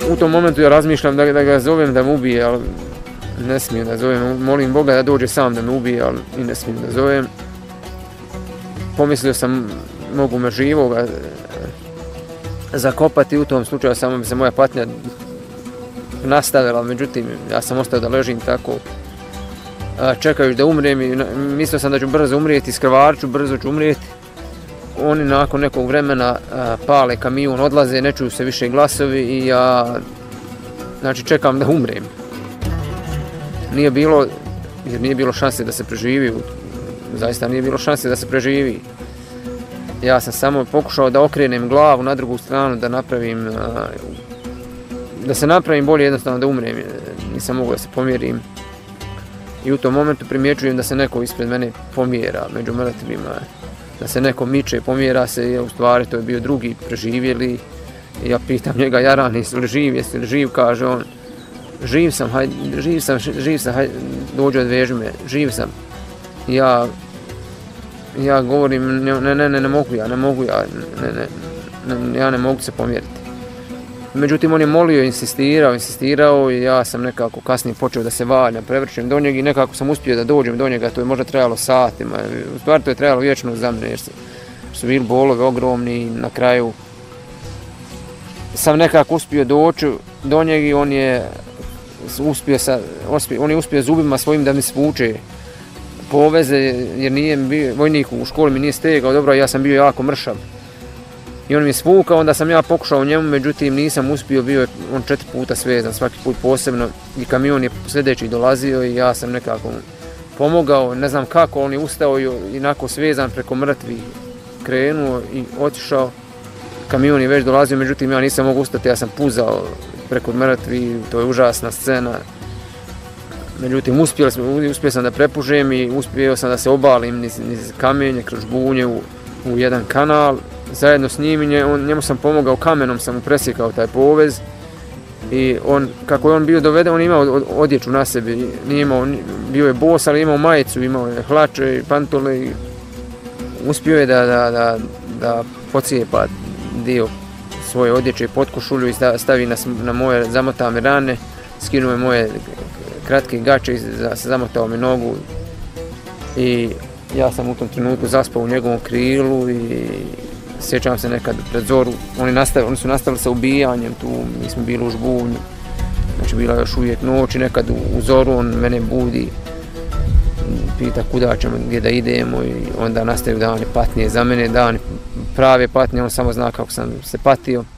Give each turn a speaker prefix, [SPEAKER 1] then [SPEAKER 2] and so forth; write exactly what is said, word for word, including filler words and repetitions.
[SPEAKER 1] u tom momentu ja razmišljam da, da ga zovem da me ubije, ali ne smijem da zovem. Molim Boga da dođe sam da me ubije, ali i ne smijem da zovem. Pomislio sam, mogu me živoga zakopati, u tom slučaju samo bi se moja patnja nastavila, međutim ja sam ostao da ležim tako čekajući da umrem i mislio sam da ću brzo umrijeti, skrvarču, brzo ću umrijeti. Oni nakon nekog vremena pale kamion, odlaze, ne čuju se više glasovi i ja znači čekam da umrem. Nije bilo, jer nije bilo šanse da se preživi, zaista nije bilo šanse da se preživi. Ja sam samo pokušao da okrenem glavu na drugu stranu, da napravim, da se napravim bolje, jednostavno da umrem, nisam mogao da se pomjerim. I u tom momentu primjećujem da se neko ispred mene pomjera među mrtvima, da se neko miče, pomjera se, i u stvari to je bio drugi preživjeli. I ja pitam njega, Jaran, jesi li živ, jesi li živ, kaže on, živ sam, hajde, živ sam, živ sam, hajde, dođi odveži me, živ sam. Ja, ja govorim, ne, ne, ne, ne mogu ja, ne mogu ja, ne, ne, ne, ja ne mogu se pomjeriti. Međutim, on je molio, insistirao, insistirao i ja sam nekako kasnije počeo da se valjam, prevrćem do njega i nekako sam uspio da dođem do njega, to je možda trajalo satima, u stvari to je trajalo vječno za mene jer su bili bolovi ogromni i na kraju sam nekako uspio doći do njega i on je uspio, sa, uspio, on je uspio zubima svojim da mi svuče poveze jer nije bio, vojnik u školi mi nije stegao dobro, ja sam bio jako mršav. I on mi je svukao, onda sam ja pokušao njemu, međutim nisam uspio, bio je on četiri puta svezan, svaki put posebno i kamion je sljedeći dolazio i ja sam nekako pomogao, ne znam kako, on je ustao i inako svezan preko mrtvi krenuo i otišao. Kamion je već dolazio, međutim ja nisam mogu ustati, ja sam puzao preko mrtvi, to je užasna scena. Međutim, uspio, uspio sam da prepužem i uspio sam da se obalim niz, niz kamenje, kroz žbunje u, u jedan kanal. Zajedno s njim, on, njemu sam pomogao, kamenom sam mu presjekao taj povez i on, kako je on bio doveden, on imao odjeću na sebi, nije imao, bio je bos, ali imao majicu, imao je hlače i pantole i uspio je da, da, da, da pocijepa dio svoje odjeće i potkošulju i stavi na, na moje zamotane rane, skinuo je moje kratke gače i zamotao mi nogu i ja sam u tom trenutku zaspao u njegovom krilu i sjećam se nekad pred zoru, oni, nastavili, oni su nastavili sa ubijanjem tu, mi smo bili u žbunju, znači bila još uvijek noć i nekad u, u zoru on mene budi, pita kuda ćemo, gdje da idemo i onda nastaju dani patnije za mene, dani prave patnje, on samo zna kako sam se patio.